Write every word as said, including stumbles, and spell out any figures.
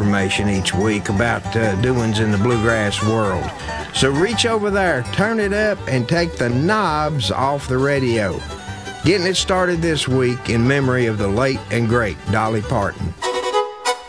information each week about uh, doings in the bluegrass world. So reach over there, turn it up, and take the knobs off the radio. Getting it started this week in memory of the late and great Dolly Parton.